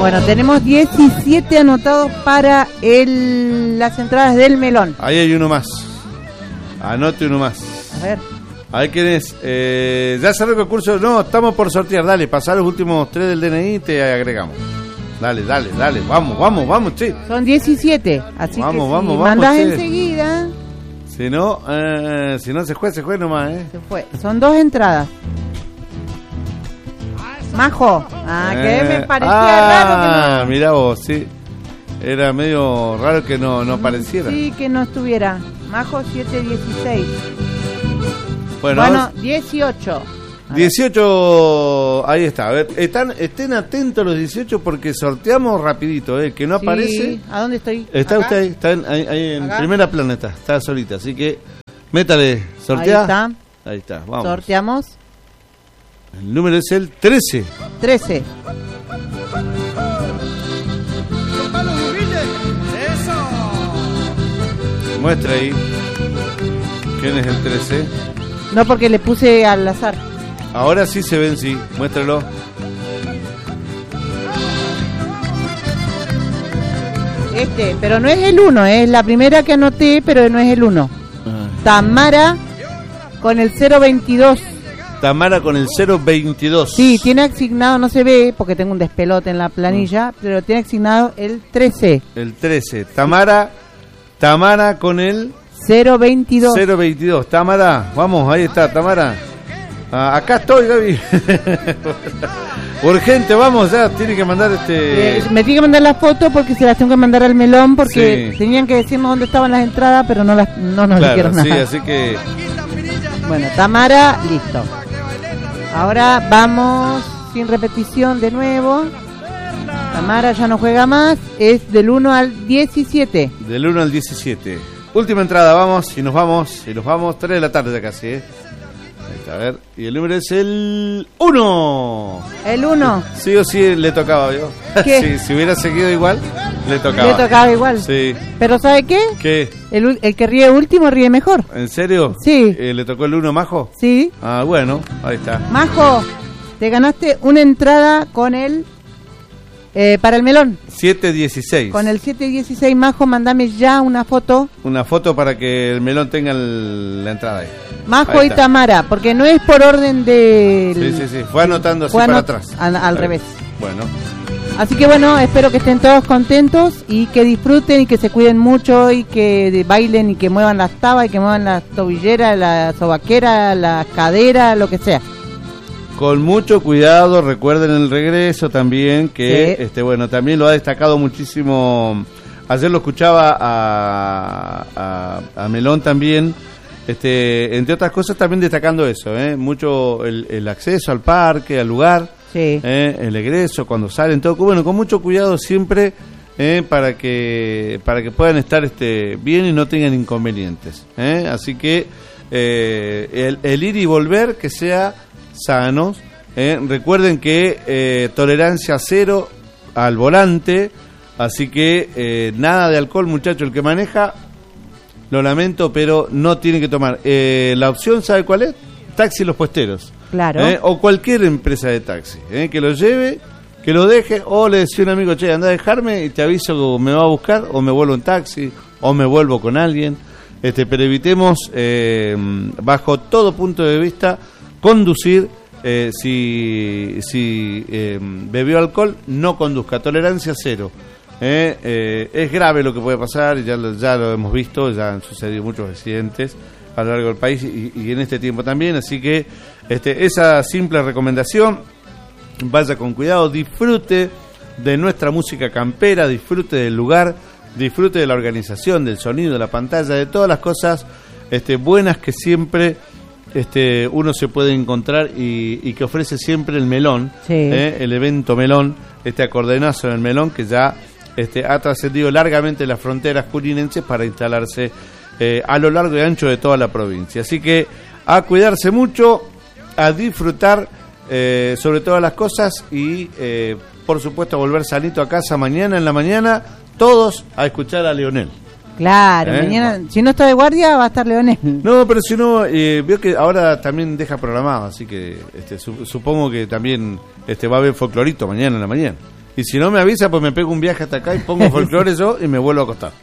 Bueno, tenemos 17 anotados para las entradas del melón. Ahí hay uno más. Anote uno más. A ver. Ahí quién es. Ya cerró el concurso. No, estamos por sortear. Dale, pasar los últimos 3 del DNI y te agregamos. Dale. Vamos, che. Son 17. Así vamos, que vamos, mandás che. enseguida. Si no se juega nomás, Se fue. Son 2 entradas. Majo. Que me parecía raro que no. Mirá vos, sí. Era medio raro que no apareciera. Sí, que no estuviera. Majo 716. Bueno, 18. 18, ahí está. A ver, estén atentos los 18 porque sorteamos rapidito, que no aparece. ¿A dónde estoy? Está ¿Acá? usted ahí, está ahí en ¿Acá? primera plana, está solita, así que métale, sortea. Ahí está, vamos. Sorteamos. El número es el 13. 13. Muestra ahí. ¿Quién es el 13? No, porque le puse al azar. Ahora sí se ven, sí. Muéstralo. Pero no es el 1, es la primera que anoté, pero no es el 1. Tamara con el 022. Tamara con el 022. Sí, tiene asignado, no se ve porque tengo un despelote en la planilla, pero tiene asignado el 13. El 13. Tamara con el 022. 022. Tamara, vamos, ahí está, Tamara. Acá estoy, Gaby. Urgente, vamos, ya, tiene que mandar me tiene que mandar la foto porque se las tengo que mandar al melón porque tenían que decirnos dónde estaban las entradas, pero no nos dijeron nada. Sí, así que... Bueno, Tamara, listo. Ahora vamos sin repetición de nuevo. Tamara ya no juega más, es del 1 al 17. Del 1 al 17. Última entrada, vamos, y nos vamos, 3 de la tarde ya casi, Ahí está, a ver, y el número es el 1. El 1. Sí o sí le tocaba, ¿vio? ¿Qué? Si hubiera seguido igual, le tocaba. Le tocaba igual. Sí. Pero ¿sabe qué? ¿Qué? El que ríe último ríe mejor. ¿En serio? Sí. ¿Le tocó el 1, Majo? Sí. Bueno, ahí está. Majo, te ganaste una entrada con el... para el melón. 716. Con el 716, Majo, mandame ya una foto. Una foto para que el melón tenga la entrada ahí. Majo y Tamara, porque no es por orden de... Sí. Fue anotando así para atrás. Al revés. Bueno. Así que bueno, espero que estén todos contentos y que disfruten y que se cuiden mucho y que bailen y que muevan las tabas y que muevan las tobilleras, la sobaquera, la cadera, lo que sea. Con mucho cuidado, recuerden el regreso también, que también lo ha destacado muchísimo. Ayer lo escuchaba a Melón también, entre otras cosas también destacando eso, mucho el acceso al parque, al lugar, el egreso, cuando salen, todo, bueno, con mucho cuidado siempre, para que puedan estar bien y no tengan inconvenientes, así que el ir y volver que sea sanos, recuerden que tolerancia cero al volante, así que nada de alcohol, muchachos, el que maneja, lo lamento, pero no tiene que tomar. La opción, ¿sabe cuál es? Taxi Los Puesteros. Claro. O cualquier empresa de taxi, que lo lleve, que lo deje, o le decía a un amigo, che, anda a dejarme y te aviso que me va a buscar, o me vuelvo en taxi, o me vuelvo con alguien, pero evitemos, bajo todo punto de vista, conducir, si bebió alcohol, no conduzca, tolerancia cero. Es grave lo que puede pasar, ya lo hemos visto, ya han sucedido muchos accidentes a lo largo del país y en este tiempo también, así que esa simple recomendación, vaya con cuidado, disfrute de nuestra música campera, disfrute del lugar, disfrute de la organización, del sonido, de la pantalla, de todas las cosas buenas que siempre uno se puede encontrar y que ofrece siempre el melón, el evento melón, acordeonazo en el melón que ya ha trascendido largamente las fronteras jurinenses para instalarse a lo largo y ancho de toda la provincia. Así que a cuidarse mucho, a disfrutar sobre todas las cosas y por supuesto a volver sanito a casa mañana en la mañana, todos a escuchar a Leonel. Claro, mañana, si no está de guardia va a estar Leonel. No, pero si no, veo que ahora también deja programado, así que supongo que también va a haber folclorito mañana en la mañana. Y si no me avisa, pues me pego un viaje hasta acá y pongo folclore yo y me vuelvo a acostar.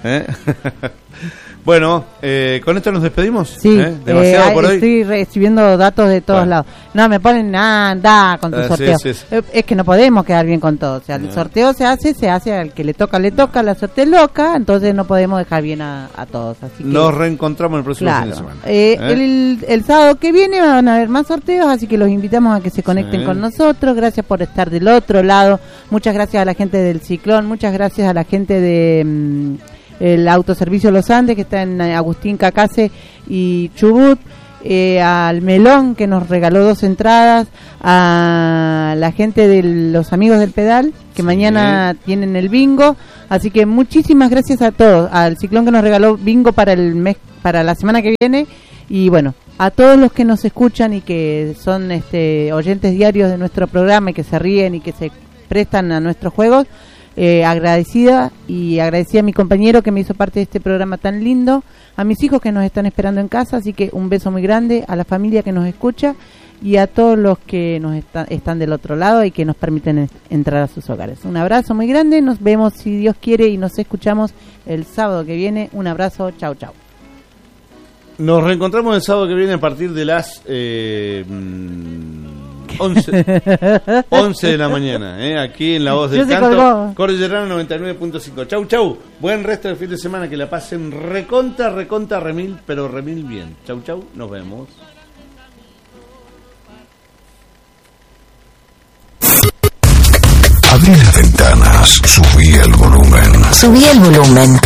Bueno, ¿con esto nos despedimos? Sí, demasiado por hoy. Estoy recibiendo datos de todos lados. No, me ponen, anda con tu sorteo. Sí. Es que no podemos quedar bien con todo. O sea, el sorteo se hace al que le toca, la suerte es loca, entonces no podemos dejar bien a todos. Así que, nos reencontramos el próximo fin de semana. El sábado que viene van a haber más sorteos, así que los invitamos a que se conecten con nosotros. Gracias por estar del otro lado. Muchas gracias a la gente del Ciclón, muchas gracias a la gente de... el autoservicio Los Andes, que está en Agustín Cacase y Chubut, al Melón, que nos regaló 2 entradas, a la gente de los amigos del pedal, que mañana tienen el bingo, así que muchísimas gracias a todos, al Ciclón que nos regaló bingo para el mes, para la semana que viene, y bueno, a todos los que nos escuchan y que son oyentes diarios de nuestro programa y que se ríen y que se prestan a nuestros juegos. Agradecida a mi compañero que me hizo parte de este programa tan lindo, a mis hijos que nos están esperando en casa, así que un beso muy grande, a la familia que nos escucha y a todos los que nos están del otro lado y que nos permiten entrar a sus hogares. Un abrazo muy grande, nos vemos si Dios quiere y nos escuchamos el sábado que viene. Un abrazo, chau. Nos reencontramos el sábado que viene a partir de las 11 de la mañana, aquí en La Voz del Canto, Cordillerano 99.5. Chau. Buen resto del fin de semana, que la pasen recontra remil, pero remil bien. Chau, nos vemos. Abrí las ventanas, subí el volumen.